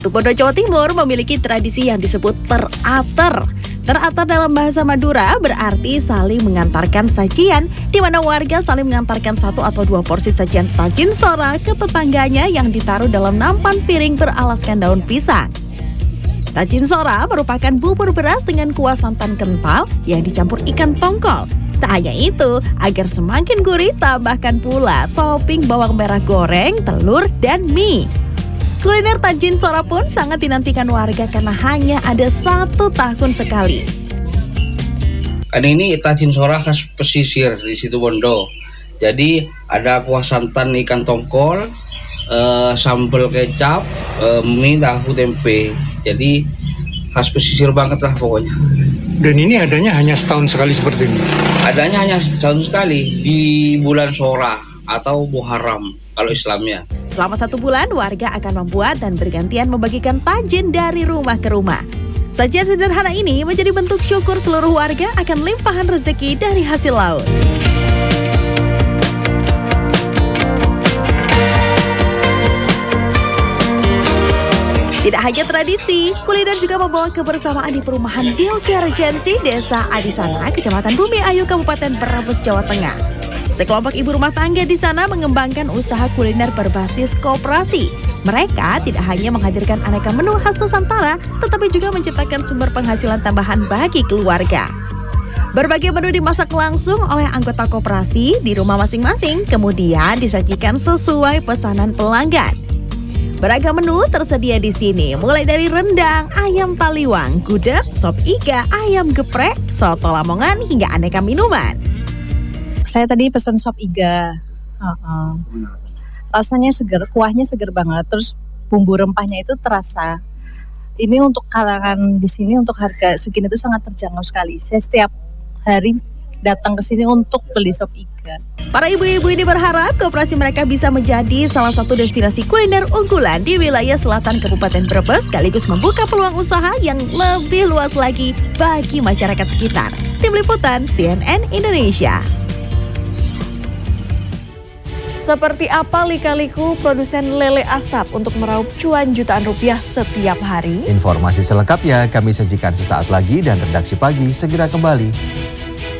Situbondo, Jawa Timur memiliki tradisi yang disebut terater. Terater dalam bahasa Madura berarti saling mengantarkan sajian, di mana warga saling mengantarkan 1 atau 2 porsi sajian tajin sora ke tetangganya yang ditaruh dalam nampan piring beralaskan daun pisang. Tajin sora merupakan bubur beras dengan kuah santan kental yang dicampur ikan tongkol. Tak hanya itu, agar semakin gurih tambahkan pula topping bawang merah goreng, telur, dan mie. Kuliner tajin sora pun sangat dinantikan warga karena hanya ada 1 tahun sekali. Ini tajin sora khas pesisir di Situbondo. Jadi ada kuah santan ikan tongkol, sambal kecap, mie, tahu, tempe. Jadi khas pesisir banget lah pokoknya. Dan ini adanya hanya setahun sekali seperti ini? Adanya hanya setahun sekali di bulan Sora atau Muharram kalau Islamnya. Selama 1 bulan, warga akan membuat dan bergantian membagikan tajin dari rumah ke rumah. Sajian sederhana ini menjadi bentuk syukur seluruh warga akan limpahan rezeki dari hasil laut. Tidak hanya tradisi, kuliner juga membawa kebersamaan di perumahan Dilke Regency, Desa Adisana, Kecamatan Bumi Ayu, Kabupaten Brebes, Jawa Tengah. Sekelompok ibu rumah tangga di sana mengembangkan usaha kuliner berbasis koperasi. Mereka tidak hanya menghadirkan aneka menu khas Nusantara, tetapi juga menciptakan sumber penghasilan tambahan bagi keluarga. Berbagai menu dimasak langsung oleh anggota koperasi di rumah masing-masing, kemudian disajikan sesuai pesanan pelanggan. Beragam menu tersedia di sini, mulai dari rendang, ayam taliwang, gudeg, sop iga, ayam geprek, soto Lamongan, hingga aneka minuman. Saya tadi pesan sop iga. Rasanya segar, kuahnya segar banget, terus bumbu rempahnya itu terasa. Ini untuk kalangan di sini untuk harga segini itu sangat terjangkau sekali. Saya setiap hari datang ke sini untuk beli sop iga. Para ibu-ibu ini berharap koperasi mereka bisa menjadi salah satu destinasi kuliner unggulan di wilayah selatan Kabupaten Brebes, sekaligus membuka peluang usaha yang lebih luas lagi bagi masyarakat sekitar. Tim Liputan CNN Indonesia. Seperti apa lika-liku produsen lele asap untuk meraup cuan jutaan rupiah setiap hari? Informasi selengkapnya kami sajikan sesaat lagi dan Redaksi Pagi segera kembali.